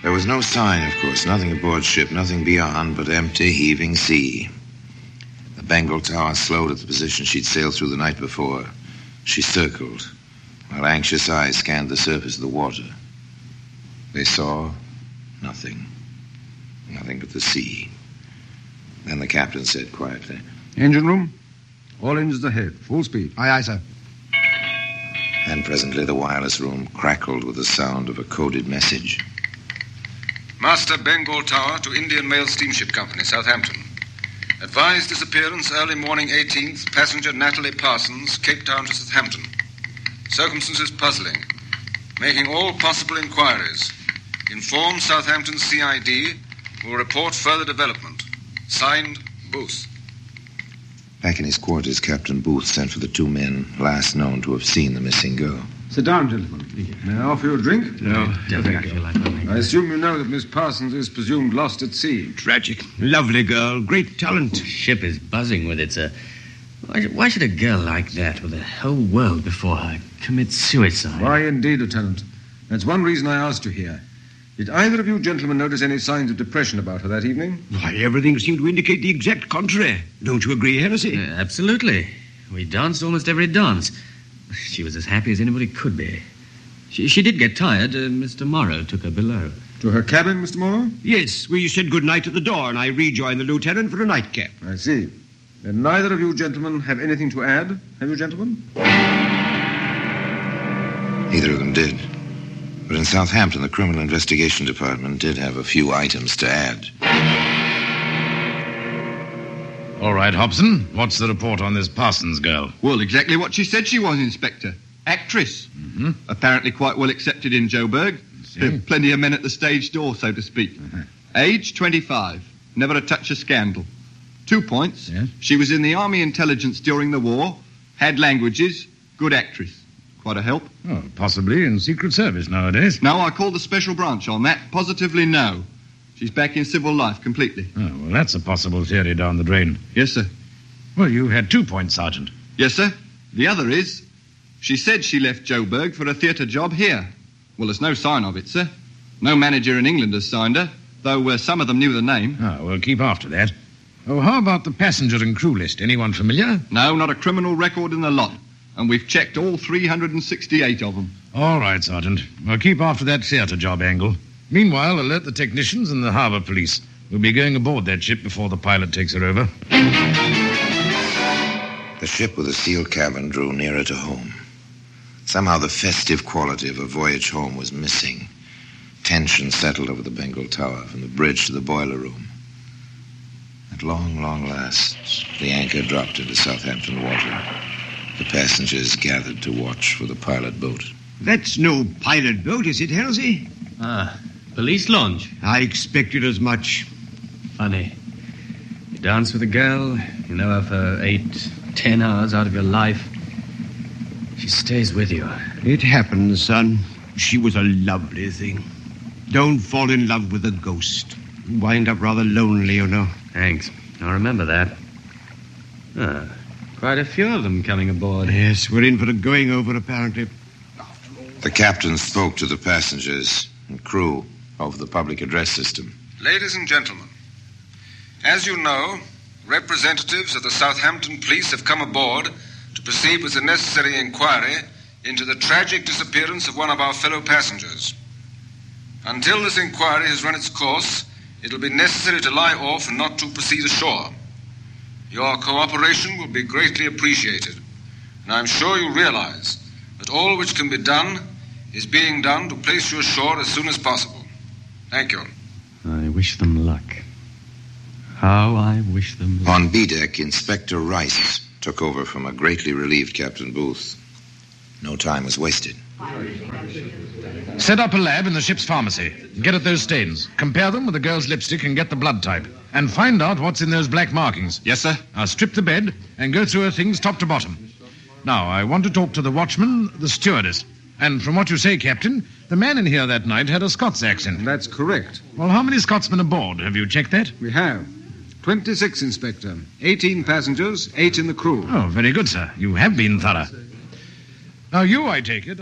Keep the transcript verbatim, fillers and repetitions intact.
There was no sign, of course, nothing aboard ship, nothing beyond but empty, heaving sea. The Bengal Tower slowed at the position she'd sailed through the night before. She circled, while anxious eyes scanned the surface of the water. They saw nothing. Nothing but the sea. Then the captain said quietly, "Engine room, all engines ahead, full speed." Aye, aye, sir. And presently the wireless room crackled with the sound of a coded message. Master Bengal Tower to Indian Mail Steamship Company, Southampton. Advised disappearance early morning eighteenth, passenger Natalie Parsons, Cape Town to Southampton. Circumstances puzzling. Making all possible inquiries. Inform Southampton C I D. Will report further development. Signed, Booth. Back in his quarters, Captain Booth sent for the two men last known to have seen the missing girl. Sit down, gentlemen. May I offer you a drink? No, no thank you. I assume you know that Miss Parsons is presumed lost at sea. Tragic. Lovely girl. Great talent. The ship is buzzing with it, sir. Why, why should a girl like that, with the whole world before her, commit suicide? Why, indeed, Lieutenant. That's one reason I asked you here. Did either of you gentlemen notice any signs of depression about her that evening? Why, everything seemed to indicate the exact contrary. Don't you agree, Hennessy? Uh, absolutely. We danced almost every dance. She was as happy as anybody could be. She, she did get tired. Uh, Mister Morrow took her below. To her cabin, Mister Morrow? Yes, we said good night at the door, and I rejoined the lieutenant for a nightcap. I see. And neither of you gentlemen have anything to add, have you, gentlemen? Neither of them did. But in Southampton, the Criminal Investigation Department did have a few items to add. All right, Hobson. What's the report on this Parsons girl? Well, exactly what she said she was, Inspector. Actress. Mm-hmm. Apparently quite well accepted in Joburg. There are plenty of men at the stage door, so to speak. Uh-huh. Age, twenty-five. Never a touch of scandal. Two points. Yes? She was in the Army Intelligence during the war. Had languages. Good actress. Quite a help. Oh, possibly in Secret Service nowadays. No, I called the special branch on that. Positively no. She's back in civil life completely. Oh, well, that's a possible theory down the drain. Yes, sir. Well, you had two points, Sergeant. Yes, sir. The other is, she said she left Joburg for a theatre job here. Well, there's no sign of it, sir. No manager in England has signed her, though uh, some of them knew the name. Ah, we'll keep after that. Oh, how about the passenger and crew list? Anyone familiar? No, not a criminal record in the lot. And we've checked all three hundred sixty-eight of them. All right, Sergeant. We'll keep after that theatre job angle. Meanwhile, alert the technicians and the harbour police. We'll be going aboard that ship before the pilot takes her over. The ship with a sealed cabin drew nearer to home. Somehow the festive quality of a voyage home was missing. Tension settled over the Bengal Tower, from the bridge to the boiler room. At long, long last, the anchor dropped into Southampton water. The passengers gathered to watch for the pilot boat. That's no pilot boat, is it, Hennessy? Ah, police launch. I expected as much. Funny. You dance with a girl, you know her for eight, ten hours out of your life. She stays with you. It happens, son. She was a lovely thing. Don't fall in love with a ghost. You wind up rather lonely, you know. Thanks. I'll remember that. Ah, quite a few of them coming aboard. Yes, we're in for a going over, apparently. The captain spoke to the passengers and crew of the public address system. Ladies and gentlemen, as you know, representatives of the Southampton police have come aboard to proceed with the necessary inquiry into the tragic disappearance of one of our fellow passengers. Until this inquiry has run its course, it'll be necessary to lie off and not to proceed ashore. Your cooperation will be greatly appreciated, and I'm sure you realize that all which can be done is being done to place you ashore as soon as possible. Thank you. I wish them luck. How I wish them luck. On B-deck, Inspector Rice took over from a greatly relieved Captain Booth. No time was wasted. Set up a lab in the ship's pharmacy. Get at those stains. Compare them with the girl's lipstick and get the blood type. And find out what's in those black markings. Yes, sir. Now strip the bed and go through her things top to bottom. Now, I want to talk to the watchman, the stewardess. And from what you say, Captain, the man in here that night had a Scots accent. That's correct. Well, how many Scotsmen aboard? Have you checked that? We have. twenty-six, Inspector. eighteen passengers, eight in the crew. Oh, very good, sir. You have been thorough. Now, you, I take it...